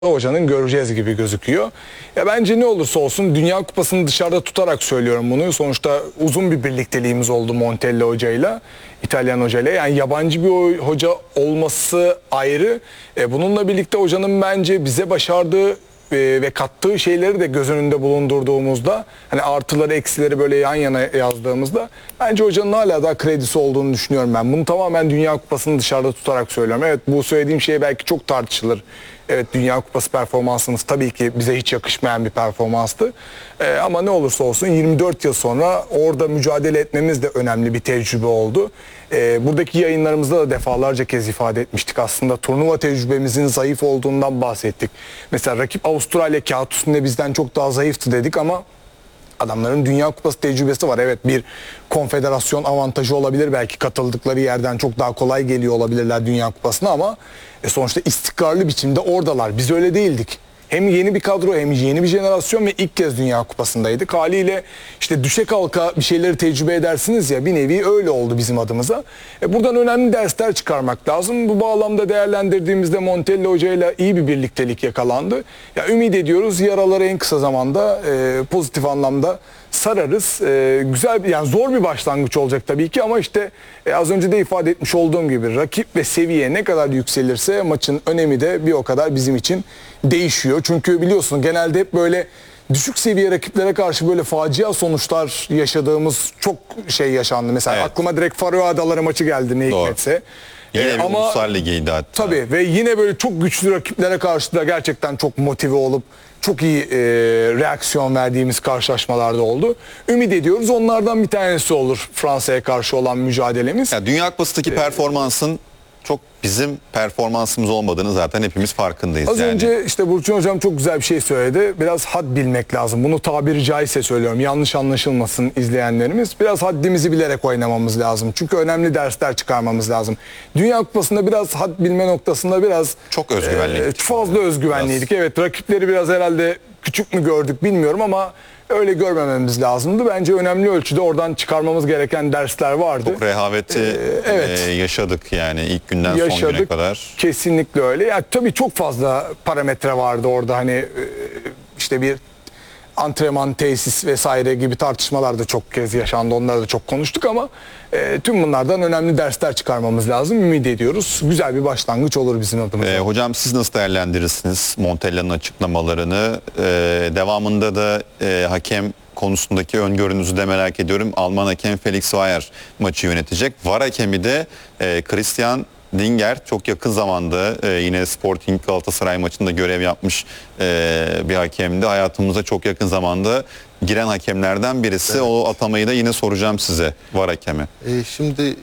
Hocanın göreceğiz gibi gözüküyor. Ya bence ne olursa olsun Dünya Kupası'nı dışarıda tutarak söylüyorum bunu. Sonuçta uzun bir birlikteliğimiz oldu Montella hocayla, İtalyan hocayla. Yani yabancı bir hoca olması ayrı. Bununla birlikte hocanın bence bize başardığı ve kattığı şeyleri de göz önünde bulundurduğumuzda, hani artıları eksileri böyle yan yana yazdığımızda bence hocanın hala daha kredisi olduğunu düşünüyorum ben. Bunu tamamen Dünya Kupası'nı dışarıda tutarak söylüyorum. Evet, bu söylediğim şey belki çok tartışılır. Evet, Dünya Kupası performansımız tabii ki bize hiç yakışmayan bir performanstı. Ama ne olursa olsun 24 yıl sonra orada mücadele etmemiz de önemli bir tecrübe oldu. Buradaki yayınlarımızda da defalarca kez ifade etmiştik. Aslında turnuva tecrübemizin zayıf olduğundan bahsettik. Mesela rakip Avustralya kağıt üstünde bizden çok daha zayıftı dedik ama adamların Dünya Kupası tecrübesi var. Evet, bir konfederasyon avantajı olabilir. Belki katıldıkları yerden çok daha kolay geliyor olabilirler Dünya Kupası'na ama sonuçta istikrarlı biçimde oradalar. Biz öyle değildik. Hem yeni bir kadro hem yeni bir jenerasyon ve ilk kez Dünya Kupası'ndaydık. Haliyle işte düşe kalka bir şeyleri tecrübe edersiniz ya, bir nevi öyle oldu bizim adımıza. Buradan önemli dersler çıkarmak lazım. Bu bağlamda değerlendirdiğimizde Montella Hoca ile iyi bir birliktelik yakalandı. Ya ümit ediyoruz yaraları en kısa zamanda pozitif anlamda sararız. Güzel bir, yani zor bir başlangıç olacak tabii ki ama işte az önce de ifade etmiş olduğum gibi rakip ve seviye ne kadar yükselirse maçın önemi de bir o kadar bizim için değişiyor. Çünkü biliyorsun genelde hep böyle düşük seviye rakiplere karşı böyle facia sonuçlar yaşadığımız çok şey yaşandı. Mesela evet, aklıma direkt Faroe Adaları maçı geldi ne hikmetse. Yine bir ulusal ligeydi hatta. Tabii ve yine böyle çok güçlü rakiplere karşı da gerçekten çok motive olup çok iyi reaksiyon verdiğimiz karşılaşmalarda oldu. Ümit ediyoruz onlardan bir tanesi olur Fransa'ya karşı olan mücadelemiz. Ya, Dünya Kupası'ndaki performansın çok bizim performansımız olmadığını zaten hepimiz farkındayız. Az önce işte Burçin Hocam çok güzel bir şey söyledi. Biraz had bilmek lazım. Bunu tabiri caizse söylüyorum. Yanlış anlaşılmasın izleyenlerimiz. Biraz haddimizi bilerek oynamamız lazım. Çünkü önemli dersler çıkarmamız lazım. Dünya Kupası'nda biraz had bilme noktasında biraz çok özgüvenliydik. Fazla özgüvenliydik. Evet, rakipleri biraz herhalde küçük mü gördük bilmiyorum ama öyle görmememiz lazımdı. Bence önemli ölçüde oradan çıkarmamız gereken dersler vardı. Çok rehaveti yaşadık yani ilk günden son güne kadar. Kesinlikle öyle. Ya tabii çok fazla parametre vardı orada, hani işte bir antrenman, tesis vesaire gibi tartışmalar da çok kez yaşandı. Onları da çok konuştuk ama tüm bunlardan önemli dersler çıkarmamız lazım. Ümit ediyoruz. Güzel bir başlangıç olur bizim adımıza. Hocam siz nasıl değerlendirirsiniz Montella'nın açıklamalarını? Devamında da hakem konusundaki öngörünüzü de merak ediyorum. Alman hakem Felix Zweier maçı yönetecek. VAR hakemi de Christian Dinger, çok yakın zamanda yine Sporting Galatasaray maçında görev yapmış bir hakemdi. Hayatımıza çok yakın zamanda giren hakemlerden birisi. Evet. O atamayı da yine soracağım size, VAR hakemi. Şimdi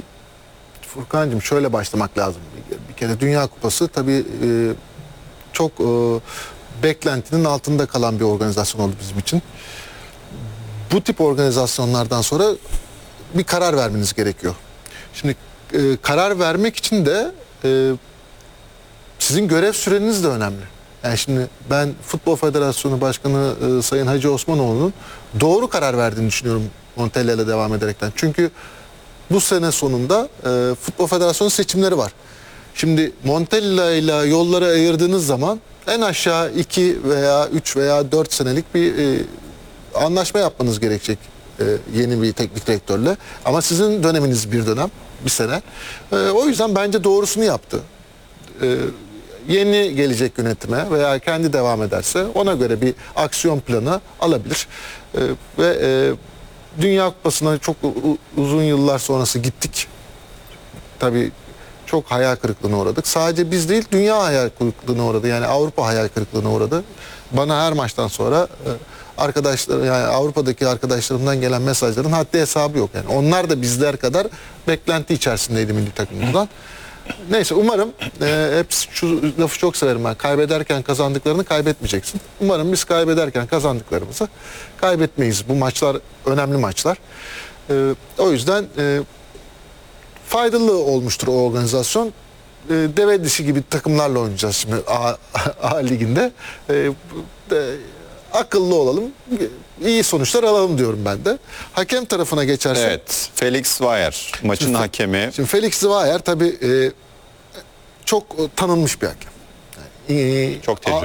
Furkan'cığım şöyle başlamak lazım. Bir kere Dünya Kupası tabii çok beklentinin altında kalan bir organizasyon oldu bizim için. Bu tip organizasyonlardan sonra bir karar vermeniz gerekiyor. Şimdi karar vermek için de sizin görev süreniz de önemli. Yani şimdi ben Futbol Federasyonu Başkanı Sayın Hacı Osmanoğlu'nun doğru karar verdiğini düşünüyorum Montella ile devam ederekten. Çünkü bu sene sonunda Futbol Federasyonu seçimleri var. Şimdi Montella ile yolları ayırdığınız zaman en aşağı 2 veya 3 veya 4 senelik bir anlaşma yapmanız gerekecek yeni bir teknik direktörle. Ama sizin döneminiz bir dönem. Bir sene. O yüzden bence doğrusunu yaptı. Yeni gelecek yönetime veya kendi devam ederse ona göre bir aksiyon planı alabilir. Ve Dünya Kupası'na çok uzun yıllar sonrası gittik. Tabii çok hayal kırıklığına uğradık. Sadece biz değil, dünya hayal kırıklığına uğradı. Yani Avrupa hayal kırıklığına uğradı. Bana her maçtan sonra arkadaşlar, yani Avrupa'daki arkadaşlarımdan gelen mesajların haddi hesabı yok. Yani onlar da bizler kadar beklenti içerisindeydi milli takımımızdan. Neyse, umarım hep şu lafı çok severim ben. Kaybederken kazandıklarını kaybetmeyeceksin. Umarım biz kaybederken kazandıklarımızı kaybetmeyiz. Bu maçlar önemli maçlar. O yüzden faydalı olmuştur o organizasyon. Deve dişi gibi takımlarla oynayacağız şimdi A liginde. Akıllı olalım, iyi sonuçlar alalım diyorum ben de. Hakem tarafına geçersek. Evet, Felix Zweier maçın hakemi. Şimdi Felix Zweier tabii çok tanınmış bir hakem. e, Çok tecrübeli.